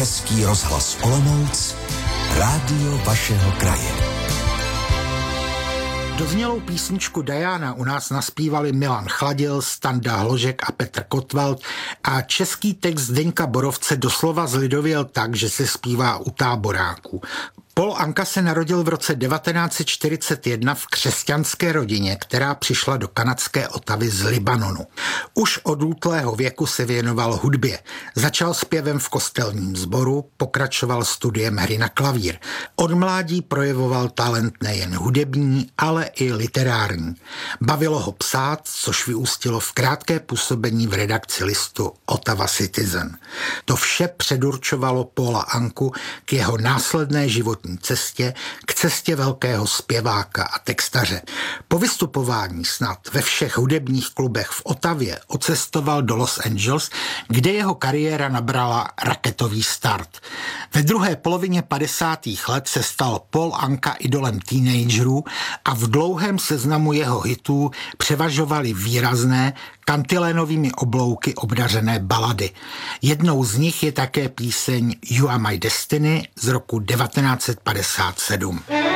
Český rozhlas Olomouc, rádio vašeho kraje. Doznělou písničku Diana u nás naspívali Milan Chladil, Standa Hložek a Petr Kotvald a český text Zdeňka Borovce doslova zlidověl tak, že se zpívá u táboráků. Paul Anka se narodil v roce 1941 v křesťanské rodině, která přišla do kanadské Ottavy z Libanonu. Už od útlého věku se věnoval hudbě. Začal zpěvem v kostelním sboru, pokračoval studiem hry na klavír. Od mládí projevoval talent nejen hudební, ale i literární. Bavilo ho psát, což vyústilo v krátké působení v redakci listu Ottawa Citizen. To vše předurčovalo Paula Anku k jeho následné životní cestě, k cestě velkého zpěváka a textaře. Po vystupování snad ve všech hudebních klubech v Ottawě odcestoval do Los Angeles, kde jeho kariéra nabrala raketový start. Ve druhé polovině 50. let se stal Paul Anka idolem teenagerů a v dlouhém seznamu jeho hitů převažovaly výrazné, kantilénovými oblouky obdařené balady. Jednou z nich je také píseň You Are My Destiny z roku 1957.